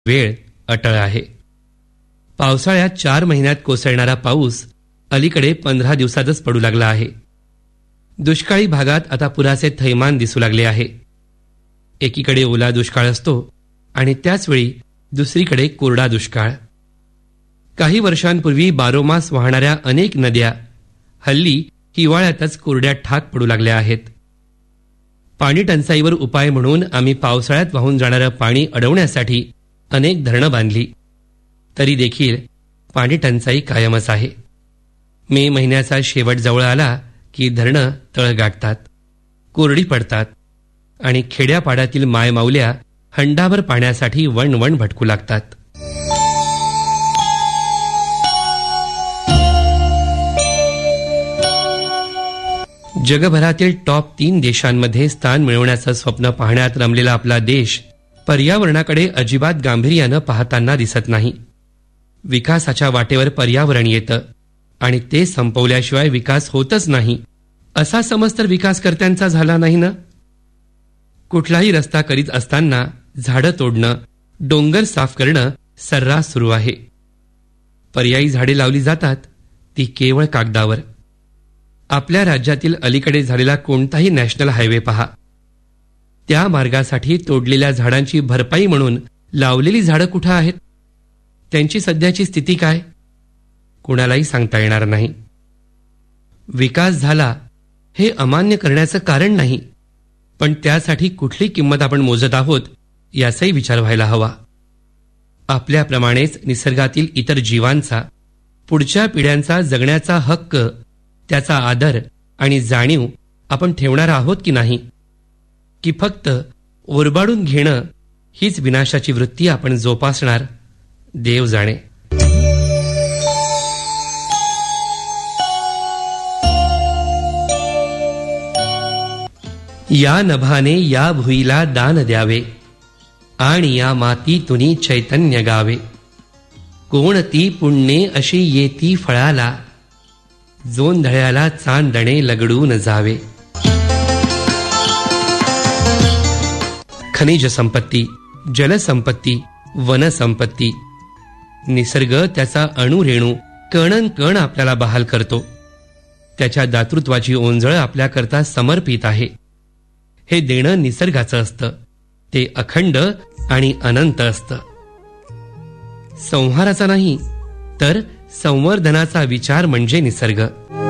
वेळ अटळ आहे. पावसाळ्यात 4 महिन्यात कोसळणारा पाऊस अलीकडे 15 दिवसातच पडू लागला आहे. दुष्काळी भागात आता पुराचे थैमान दिसू लागले आहे. एकीकडे ओला दुष्काळ असतो आणि त्याचवेळी दुसरीकडे कोरडा दुष्काळ. काही वर्षांपूर्वी बारोमास वाहणाऱ्या अनेक नद्या हल्ली हिवाळ्यातच कोरड्या ठाक पडू लागल्या आहेत. पाणी टंचाईवर उपाय म्हणून आम्ही पावसाळ्यात वाहून जाणारं पाणी अडवण्यासाठी अनेक धरणं बांधली. तरी देखील पाणी टंचाई कायमच आहे. मे महिन्याचा शेवट जवळ आला की धरणं तळ गाठतात, कोरडी पडतात आणि खेड्यापाड्यातील मायमाऊल्या हंडाभर पाण्यासाठी वणवण भटकू लागतात. जगभरातील टॉप 3 देशांमध्ये स्थान मिळवण्याचं स्वप्न पाहण्यात रमलेला आपला देश पर्यावरणाकडे अजिबात गांभीर्यानं पाहताना दिसत नाही. विकासाच्या वाटेवर पर्यावरण येतं आणि ते संपवल्याशिवाय विकास होतच नाही असा समज तर विकासकर्त्यांचा झाला नाही ना. कुठलाही रस्ता करीत असताना झाडं तोडणं, डोंगर साफ करणं सर्रास सुरू आहे. पर्यायी झाडे लावली जातात, ती केवळ कागदावर. आपल्या राज्यातील अलीकडे झालेला कोणताही नॅशनल हायवे पहा. त्या मार्गासाठी तोडलेल्या झाडांची भरपाई म्हणून लावलेली झाडं कुठं आहेत? त्यांची सध्याची स्थिती काय? कुणालाही सांगता येणार नाही. विकास झाला हे अमान्य करण्याचं कारण नाही, पण त्यासाठी कुठली किंमत आपण मोजत आहोत याचाही विचार व्हायला हवा. आपल्याप्रमाणेच निसर्गातील इतर जीवांचा, पुढच्या पिढ्यांचा जगण्याचा हक्क, त्याचा आदर आणि जाणीव आपण ठेवणार आहोत की नाही? की फक्त ओरबाडून घेणं हीच विनाशाची वृत्ती आपण जोपासणार? देव जाणे. या नभाने या भुईला दान द्यावे आणि या मातीतुनी चैतन्य गावे. कोणती पुण्ये अशी येती फळाला, जोंधळ्याला चांदणे लगडून जावे. खनिज संपत्ती, जलसंपत्ती, वनसंपत्ती, निसर्ग त्याचा अणुरेणू कणन कण आपल्याला बहाल करतो. त्याच्या दातृत्वाची ओंजळ आपल्याकरता समर्पित आहे. हे देणं निसर्गाचं असतं. ते अखंड आणि अनंत असतं. संहाराचा नाही तर संवर्धनाचा विचार म्हणजे निसर्ग.